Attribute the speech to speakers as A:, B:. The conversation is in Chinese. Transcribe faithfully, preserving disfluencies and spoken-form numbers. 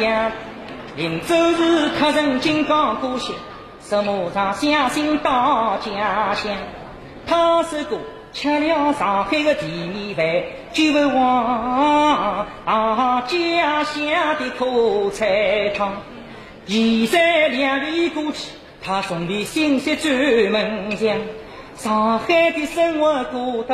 A: 临走时，客人金刚歌响，石马上相信到家乡。他是个吃了上海的第一饭，就不忘啊家乡的口菜汤。现在两里过去，他送的信息专门讲，上海的生活过得